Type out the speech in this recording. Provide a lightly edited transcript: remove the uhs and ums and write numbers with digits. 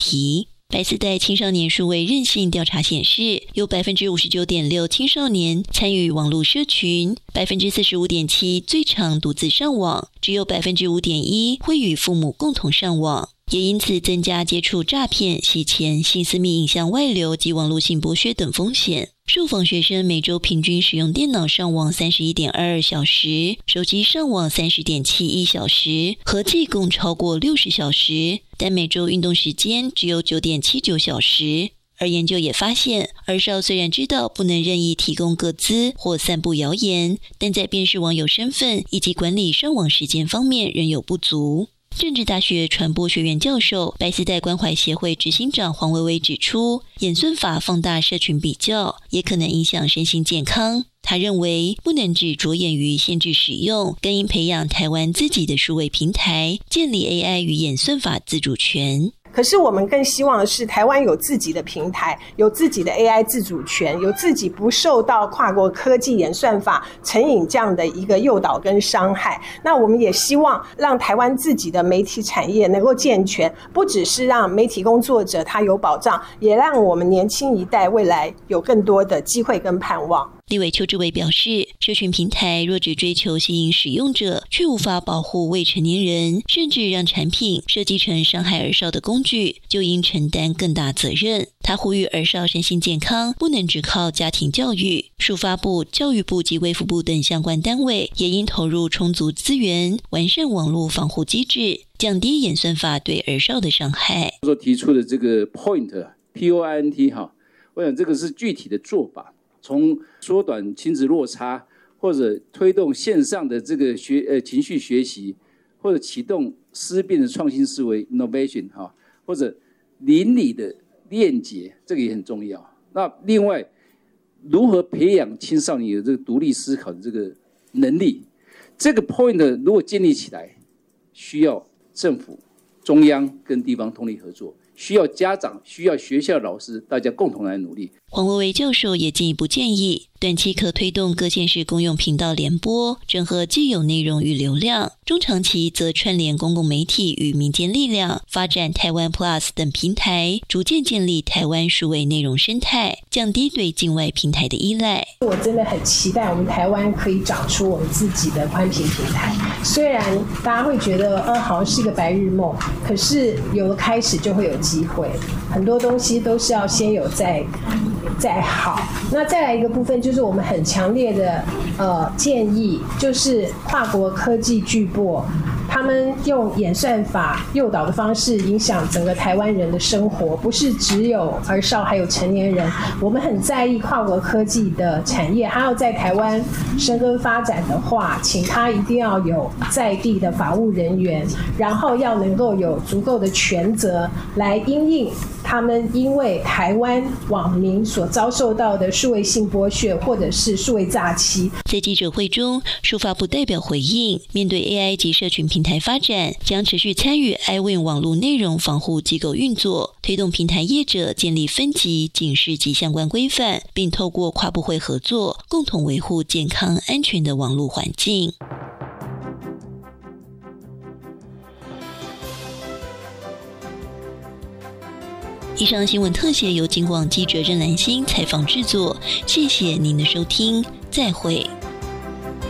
题。白丝带青少年数位韧性调查显示，有 59.6% 青少年参与网络社群， 45.7% 最常独自上网，只有 5.1% 会与父母共同上网，也因此增加接触诈骗、洗钱、性私密影像外流及网络性剥削等风险。受访学生每周平均使用电脑上网 31.22 小时，手机上网 30.71 小时，合计共超过60小时，但每周运动时间只有 9.79 小时。而研究也发现，儿少虽然知道不能任意提供个资或散布谣言，但在辨识网友身份以及管理上网时间方面仍有不足。政治大学传播学院教授、白丝带关怀协会执行长黄薇薇指出，演算法放大社群比较，也可能影响身心健康。他认为，不能只着眼于限制使用，更应培养台湾自己的数位平台，建立 AI 与演算法自主权。 可是我们更希望的是台湾有自己的平台，有自己的 AI 自主权，有自己不受到跨国科技演算法成瘾这样的一个诱导跟伤害。那我们也希望让台湾自己的媒体产业能够健全，不只是让媒体工作者他有保障，也让我们年轻一代未来有更多的机会跟盼望。 立委邱志伟表示，社群平台若只追求吸引使用者，却无法保护未成年人，甚至让产品设计成伤害儿少的工具，就应承担更大责任。他呼吁儿少身心健康不能只靠家庭教育，数发部、教育部及卫福部等相关单位也应投入充足资源，完善网络防护机制，降低演算法对儿少的伤害。 所提出的这个 POINT 我想这个是具体的做法，从缩短亲子落差，或者推动线上的这个情绪学习，或者启动思辨的创新思维 innovation 或者邻里的链结，这个也很重要。那另外，如何培养青少年有这个独立思考的这个能力，这个 point 如果建立起来，需要政府、中央跟地方通力合作，需要家长、需要学校老师，大家共同来努力。 黄薇薇教授也进一步建议，短期可推动各县市公用频道联播，整合既有内容与流量；中长期则串联公共媒体与民间力量，发展台湾 Plus 等平台，逐渐建立台湾数位内容生态，降低对境外平台的依赖。 我真的很期待我们台湾可以长出我们自己的宽频平台。虽然大家会觉得好像是一个白日梦，可是有了开始就会有机会。很多东西都是要先有再好。那再来一个部分，就是我们很强烈的建议，就是跨国科技巨擘他们用演算法诱导的方式影响整个台湾人的生活，不是只有儿少，还有成年人。我们很在意跨国科技的产业，它要在台湾生根发展的话，请它一定要有在地的法务人员，然后要能够有足够的权责来因应他们因为台湾网民所遭受到的数位性剥削或者是数位诈欺。 在记者会中，数发部代表回应，面对 AI 及社群平台发展，将持续参与 iWin 网络内容防护机构运作，推动平台业者建立分级、警示及相关规范，并透过跨部会合作，共同维护健康安全的网络环境。以上新闻特写由警广记者任兰心采访制作，谢谢您的收听，再会。